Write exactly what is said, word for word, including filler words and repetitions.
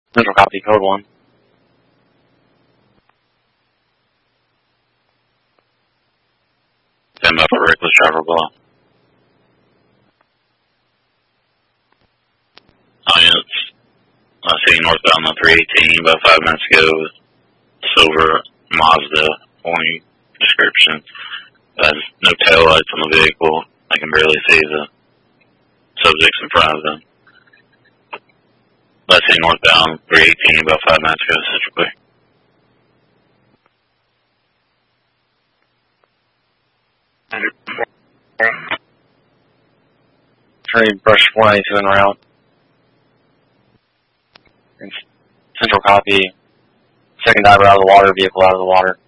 Central copy, code one. Stand by for reckless driver below. Audience, I see you northbound on three eighteen about five minutes ago with silver Mazda, warning description. Has no tail lights on the vehicle. I can barely see the subjects in front of them. I see northbound three eighteen about five minutes ago, Central Clear. Trade brush one eighty-two en route. Central copy. Second diver out of the water, vehicle out of the water.